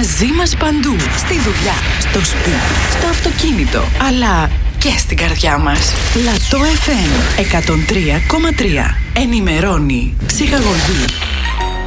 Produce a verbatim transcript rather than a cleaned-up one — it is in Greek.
Μαζί μας παντού. Στη δουλειά, στο σπίτι, στο αυτοκίνητο, αλλά και στην καρδιά μας. Λατό εφ εμ εκατόν τρία κόμμα τρία. Ενημερώνει, ψυχαγωγεί